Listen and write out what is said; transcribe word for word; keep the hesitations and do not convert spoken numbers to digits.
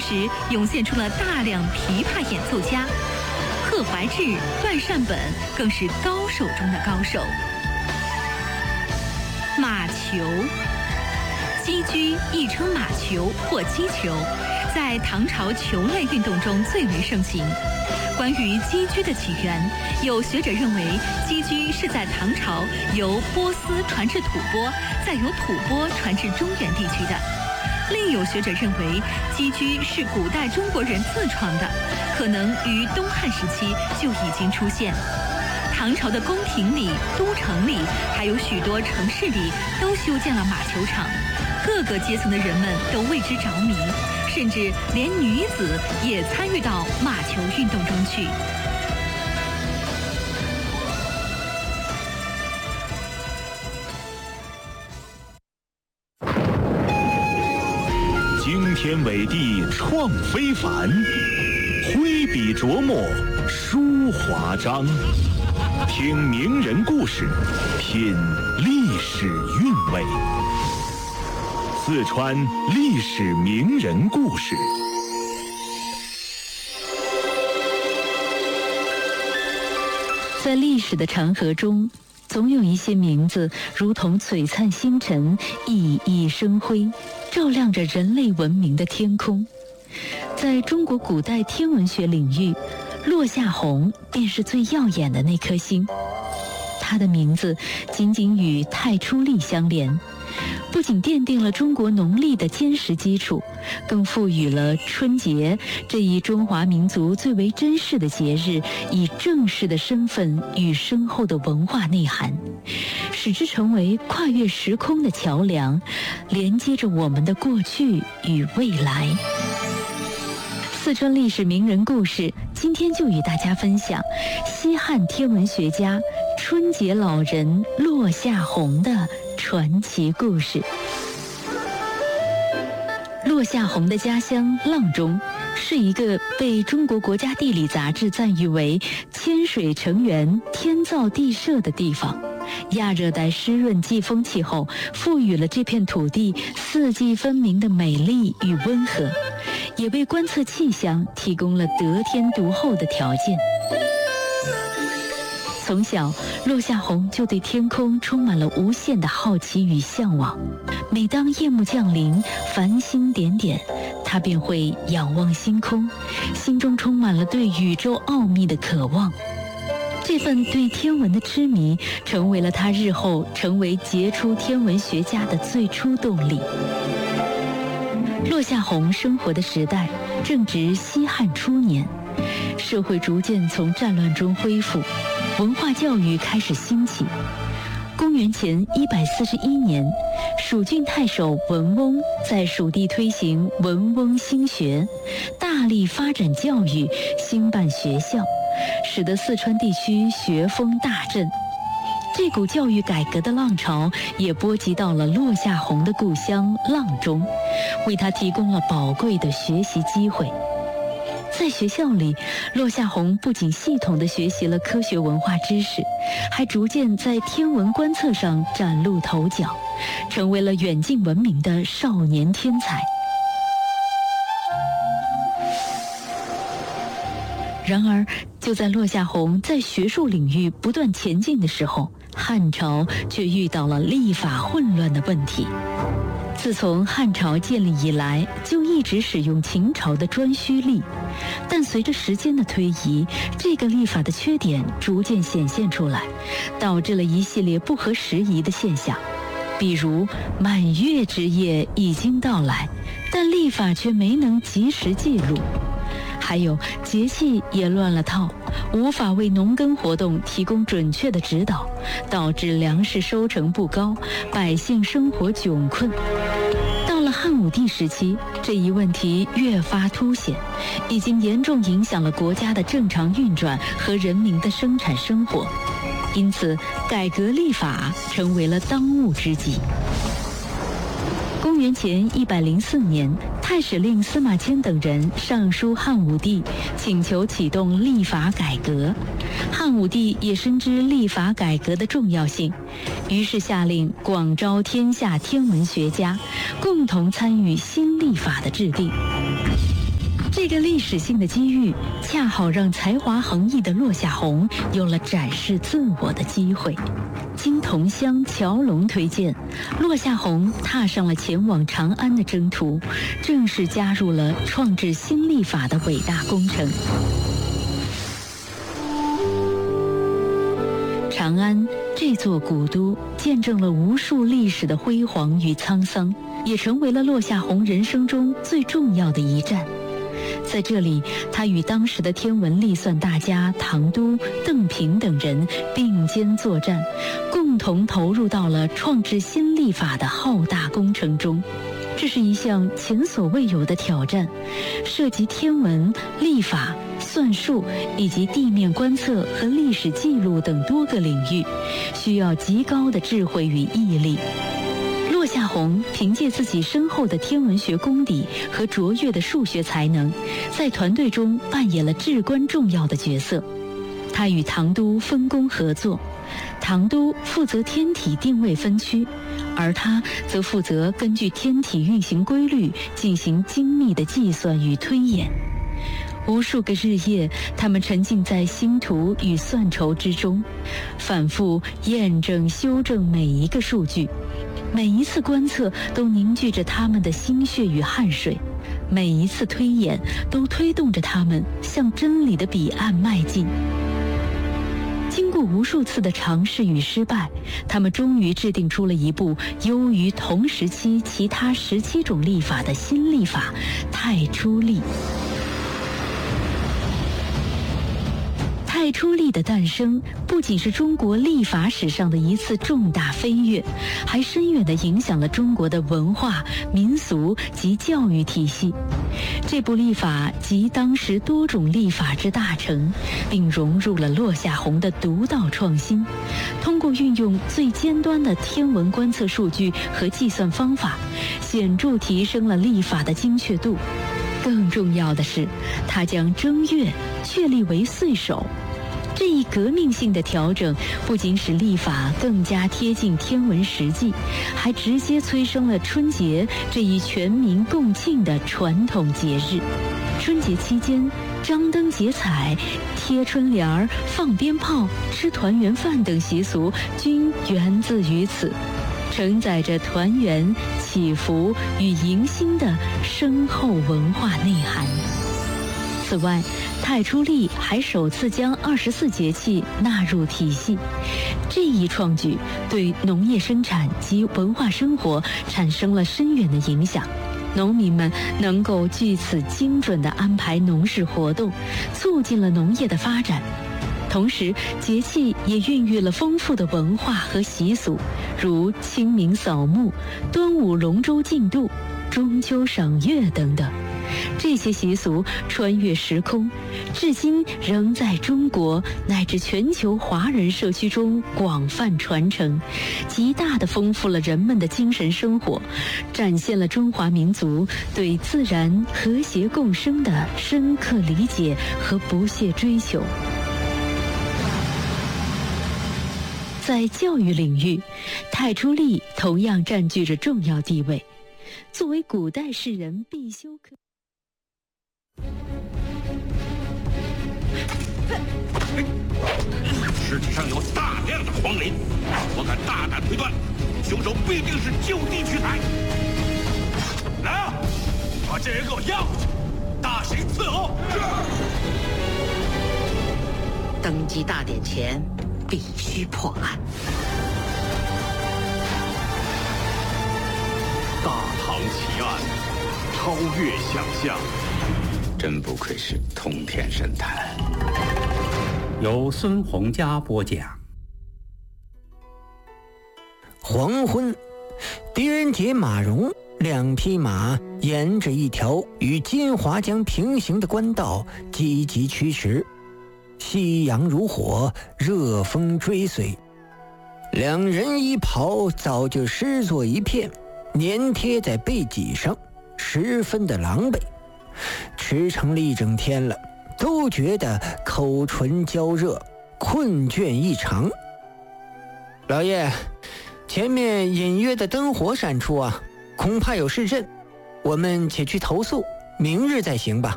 时涌现出了大量琵琶演奏家，贺怀志、段善本更是高手中的高手。马球，击鞠亦称马球或击球，在唐朝球类运动中最为盛行。关于击鞠的起源，有学者认为击鞠是在唐朝由波斯传至吐蕃，再由吐蕃传至中原地区的。另有学者认为击鞠是古代中国人自创的，可能于东汉时期就已经出现。唐朝的宫廷里、都城里，还有许多城市里都修建了马球场，各个阶层的人们都为之着迷，甚至连女子也参与到马球运动中去。 惊天伟地创非凡，挥笔琢磨书华章。听名人故事，品历史韵味。四川历史名人故事。 在历史的长河中，总有一些名字如同璀璨星辰，熠熠生辉，照亮着人类文明的天空。在中国古代天文学领域，落下红便是最耀眼的那颗星。它的名字紧紧与太初历相连，不仅奠定了中国农历的坚实基础，更赋予了春节这一中华民族最为珍视的节日以正式的身份与深厚的文化内涵，使之成为跨越时空的桥梁，连接着我们的过去与未来。四川历史名人故事，今天就与大家分享西汉天文学家春节老人落下红的传奇故事。落下红的家乡阆中，是一个被中国国家地理杂志赞誉为千水成源、天造地设的地方。亚热带湿润季风气候赋予了这片土地四季分明的美丽与温和，也为观测气象提供了得天独厚的条件。从小，落下红就对天空充满了无限的好奇与向往。每当夜幕降临，繁星点点，他便会仰望星空，心中充满了对宇宙奥秘的渴望。这份对天文的痴迷，成为了他日后成为杰出天文学家的最初动力。落下红生活的时代正值西汉初年，社会逐渐从战乱中恢复，文化教育开始兴起。公元前一百四十一年，蜀郡太守文翁在蜀地推行文翁兴学，大力发展教育，兴办学校，使得四川地区学风大振。这股教育改革的浪潮也波及到了落下红的故乡阆中，为他提供了宝贵的学习机会。在学校里，落下红不仅系统地学习了科学文化知识，还逐渐在天文观测上崭露头角，成为了远近闻名的少年天才。然而，就在落下红在学术领域不断前进的时候，汉朝却遇到了历法混乱的问题。自从汉朝建立以来，就一直使用秦朝的颛顼历，但随着时间的推移，这个历法的缺点逐渐显现出来，导致了一系列不合时宜的现象。比如满月之夜已经到来，但历法却没能及时记录。还有节气也乱了套，无法为农耕活动提供准确的指导，导致粮食收成不高，百姓生活窘困。到了汉武帝时期，这一问题越发凸显，已经严重影响了国家的正常运转和人民的生产生活，因此改革历法成为了当务之急。公元前一百零四年，太史令司马迁等人上书汉武帝，请求启动历法改革。汉武帝也深知历法改革的重要性，于是下令广招天下天文学家，共同参与新历法的制定。 这个历史性的机遇，恰好让才华横溢的落下红有了展示自我的机会。经同乡乔龙推荐，落下红踏上了前往长安的征途，正式加入了创制新历法的伟大工程。长安这座古都，见证了无数历史的辉煌与沧桑，也成为了落下红人生中最重要的一站。在这里，他与当时的天文历算大家唐都、邓平等人并肩作战，共同投入到了创制新历法的浩大工程中。这是一项前所未有的挑战，涉及天文、历法、算术以及地面观测和历史记录等多个领域，需要极高的智慧与毅力。落下红凭借自己深厚的天文学功底和卓越的数学才能，在团队中扮演了至关重要的角色。他与唐都分工合作，唐都负责天体定位分区，而他则负责根据天体运行规律进行精密的计算与推演。无数个日夜，他们沉浸在星图与算筹之中，反复验证、修正每一个数据。每一次观测都凝聚着他们的心血与汗水，每一次推演都推动着他们向真理的彼岸迈进。经过无数次的尝试与失败，他们终于制定出了一部优于同时期其他十七种历法的新历法——太初历。太初历的诞生不仅是中国历法史上的一次重大飞跃，还深远地影响了中国的文化、民俗及教育体系。这部历法集当时多种历法之大成，并融入了落下红的独到创新，通过运用最尖端的天文观测数据和计算方法，显著提升了历法的精确度。更重要的是，他将正月确立为岁首。这一革命性的调整不仅使历法更加贴近天文实际，还直接催生了春节这一全民共庆的传统节日。春节期间，张灯结彩、贴春联儿、放鞭炮、吃团圆饭等习俗均源自于此，承载着团圆、祈福与迎新的深厚文化内涵。此外，太初历还首次将二十四节气纳入体系，这一创举对农业生产及文化生活产生了深远的影响。农民们能够据此精准地安排农事活动，促进了农业的发展。同时，节气也孕育了丰富的文化和习俗，如清明扫墓、端午龙舟竞渡、中秋赏月等等。这些习俗穿越时空，至今仍在中国乃至全球华人社区中广泛传承，极大地丰富了人们的精神生活，展现了中华民族对自然和谐共生的深刻理解和不懈追求。在教育领域，太初历同样占据着重要地位。作为古代士人必修课， 尸体上有大量的黄磷，我敢大胆推断，凶手必定是就地取材。来啊，把这人给我押回去，大刑伺候。 登基大典前必须破案。 大唐奇案，超越想象。 真不愧是通天神探。 由孙洪佳播讲。 黄昏，狄仁杰、马融两匹马沿着一条与金华江平行的官道积极驱驰，夕阳如火，热风追随。两人衣袍早就湿作一片，粘贴在背脊上，十分的狼狈。驰骋了一整天了，都觉得口唇焦热，困倦异常。老爷，前面隐约的灯火闪出啊，恐怕有事阵，我们且去投宿，明日再行吧。